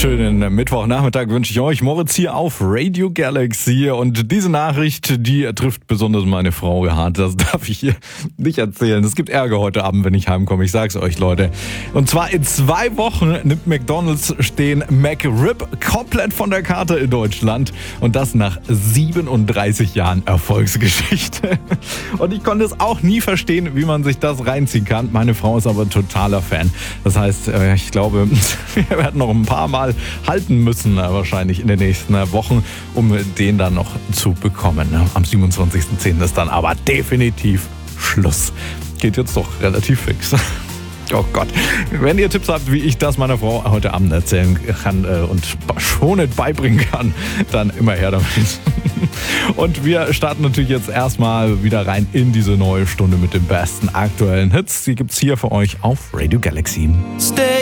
Schönen Mittwochnachmittag wünsche ich euch. Moritz hier auf Radio Galaxy. Und diese Nachricht, die trifft besonders meine Frau hart. Das darf ich hier nicht erzählen. Es gibt Ärger heute Abend, wenn ich heimkomme. Ich sag's euch, Leute. Und zwar in 2 Wochen nimmt McDonald's den McRib komplett von der Karte in Deutschland. Und das nach 37 Jahren Erfolgsgeschichte. Und ich konnte es auch nie verstehen, wie man sich das reinziehen kann. Meine Frau ist aber totaler Fan. Das heißt, ich glaube, wir werden noch ein paar Mal halten müssen, wahrscheinlich in den nächsten Wochen, um den dann noch zu bekommen. Am 27.10. ist dann aber definitiv Schluss. Geht jetzt doch relativ fix. Oh Gott. Wenn ihr Tipps habt, wie ich das meiner Frau heute Abend erzählen kann und schonend beibringen kann, dann immer her damit. Und wir starten natürlich jetzt erstmal wieder rein in diese neue Stunde mit den besten aktuellen Hits. Die gibt's hier für euch auf Radio Galaxy.